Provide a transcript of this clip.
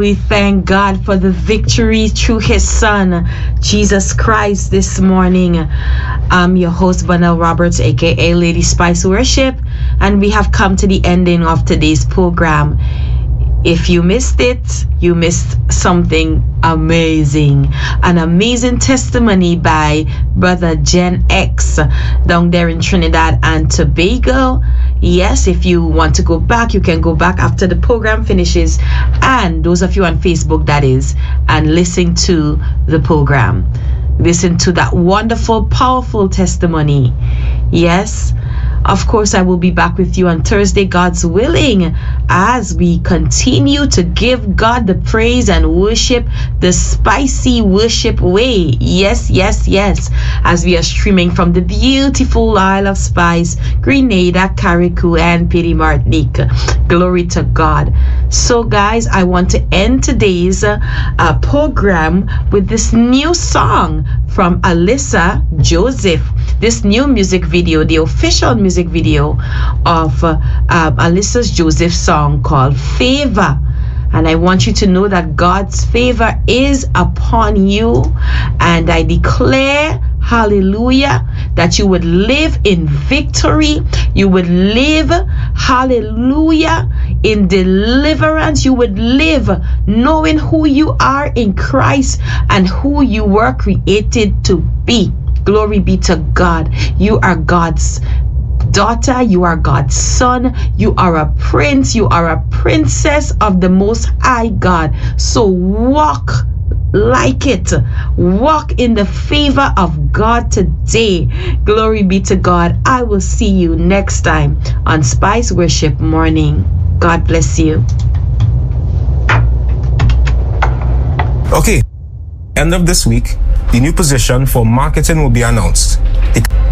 We thank God for the victory through his son, Jesus Christ, this morning. I'm your host, Vanell Roberts, aka Lady Spice Worship, and we have come to the ending of today's program. If you missed it, you missed something amazing. An amazing testimony by Brother Gen X down there in Trinidad and Tobago. Yes, if you want to go back, you can go back after the program finishes. And those of you on Facebook, that is, and listen to the program. Listen to that wonderful, powerful testimony. Yes. Of course, I will be back with you on Thursday, God's willing, as we continue to give God the praise and worship the spicy worship way. Yes, yes, yes. As we are streaming from the beautiful Isle of Spice, Grenada, Carriacou, and Petite Martinique. Glory to God. So, guys, I want to end today's program with this new song from Alyssa Joseph. This new music video, the official music video of Alyssa Joseph's song called Favor. And I want you to know that God's favor is upon you. And I declare, hallelujah, that you would live in victory. You would live, hallelujah, in deliverance. You would live knowing who you are in Christ and who you were created to be. Glory be to God. You are God's daughter. You are God's son. You are a prince. You are a princess of the Most High God. So walk like it. Walk in the favor of God today. Glory be to God. I will see you next time on Spice Worship Morning. God bless you. Okay. End of this week, the new position for marketing will be announced.